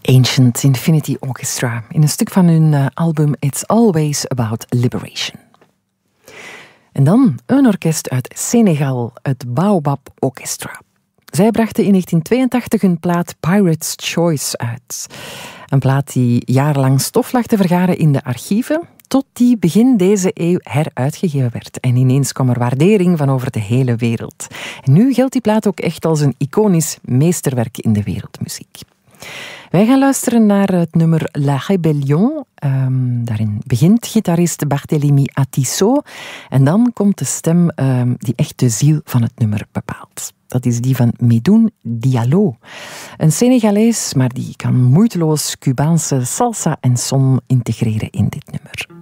Ancient Infinity Orchestra in een stuk van hun album It's Always About Liberation. En dan een orkest uit Senegal, het Baobab Orchestra. Zij brachten in 1982 hun plaat Pirate's Choice uit. Een plaat die jarenlang stof lag te vergaren in de archieven, tot die begin deze eeuw heruitgegeven werd. En ineens kwam er waardering van over de hele wereld. En nu geldt die plaat ook echt als een iconisch meesterwerk in de wereldmuziek. Wij gaan luisteren naar het nummer La Rébellion. Daarin begint gitarist Barthélemy Atisso. En dan komt de stem die echt de ziel van het nummer bepaalt. Dat is die van Medoune Diallo. Een Senegalees, maar die kan moeiteloos Cubaanse salsa en son integreren in dit nummer.